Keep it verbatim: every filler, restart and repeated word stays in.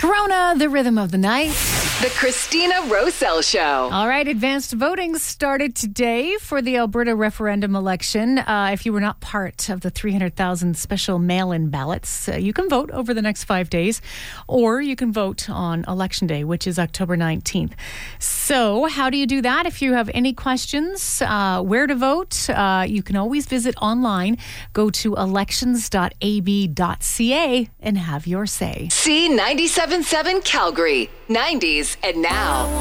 Corona, the rhythm of the night. The Christina Roselle Show. All right, advanced voting started today for the Alberta referendum election. Uh, if you were not part of the three hundred thousand special mail-in ballots, uh, you can vote over the next five days, or you can vote on Election Day, which is October nineteenth. So how do you do that? If you have any questions, uh, where to vote, uh, you can always visit online. Go to elections dot a b dot c a and have your say. C ninety-seven point seven Calgary, nineties and now.